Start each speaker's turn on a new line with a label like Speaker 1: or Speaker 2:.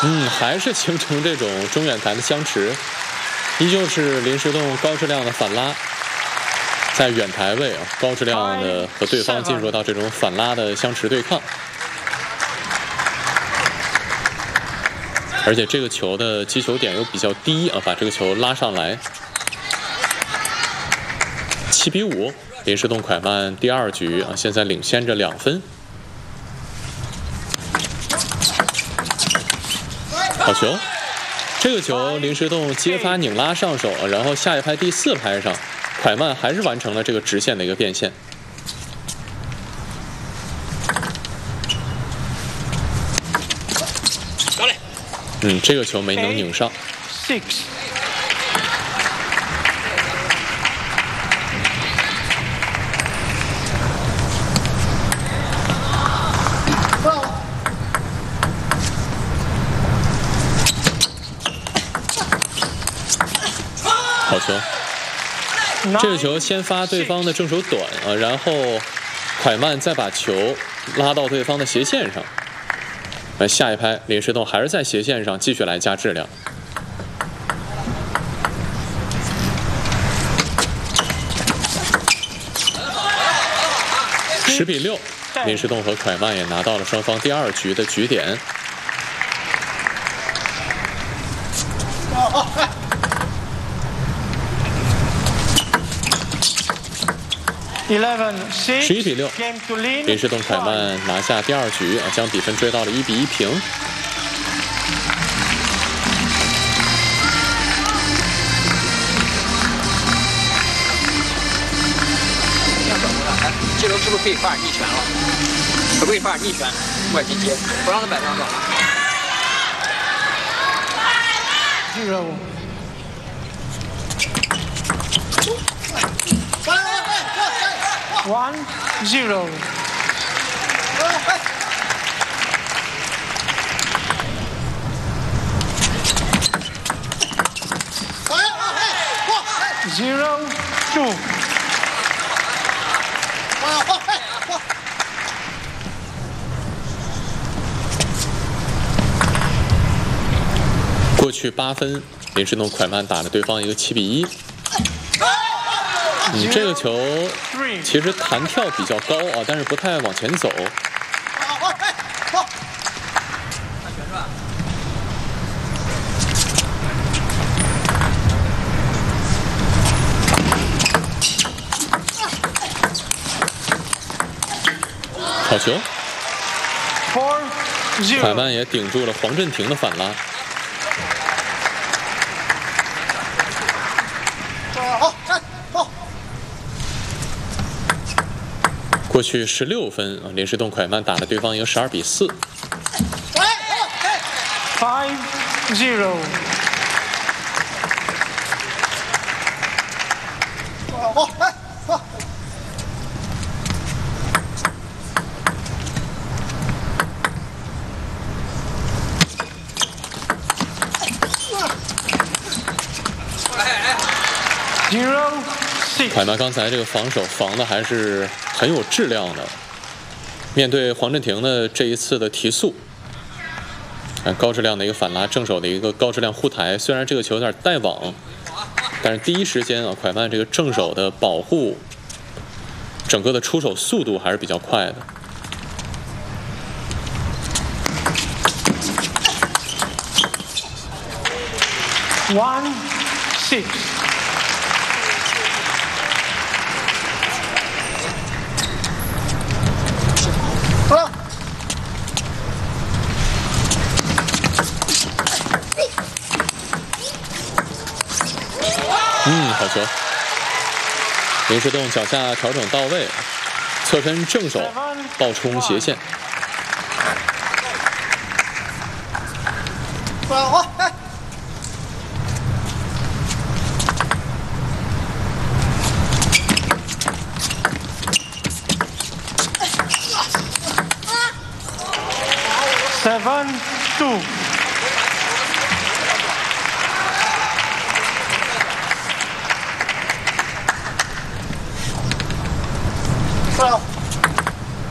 Speaker 1: 还是形成这种中远台的相持，依旧是林诗栋高质量的反拉，在远台位高质量的和对方进入到这种反拉的相持对抗，而且这个球的击球点又比较低把这个球拉上来，7比5，林诗栋蒯曼第2局现在领先着2分。好球！这个球林诗栋接发拧拉上手，然后下一拍第4拍上，蒯曼还是完成了这个直线的一个变现。这个球没能拧上。好球！这个球先发对方的正手短然后蒯曼再把球拉到对方的斜线上。下一拍林诗栋还是在斜线上继续来加质量。10比6，林诗栋和蒯曼也拿到了双方第2局的局点。11比6，林诗栋蒯曼拿下第2局将比分追到了1比1平。
Speaker 2: 这球是不是可以发点逆拳了？可不可以发点逆拳外击接，不让他摆上手。
Speaker 3: 1-0。0-2。
Speaker 1: 过去8分，林诗栋蒯曼打了对方一个7比1。这个球其实弹跳比较高但是不太往前走。好球！蒯曼也顶住了黄镇廷的反拉。过去16分林诗栋蒯曼打了对方一个12比4。
Speaker 3: 5-0。
Speaker 1: 蒯曼刚才这个防守防的还是很有质量的，面对黄镇廷的这一次的提速，高质量的一个反拉，正手的一个高质量护台，虽然这个球有点带网，但是第一时间蒯曼这个正手的保护，整个的出手速度还是比较快的。
Speaker 3: 1-6。
Speaker 1: 好球！林诗栋脚下调整到位，侧身正手倒冲斜线。
Speaker 3: 7-2。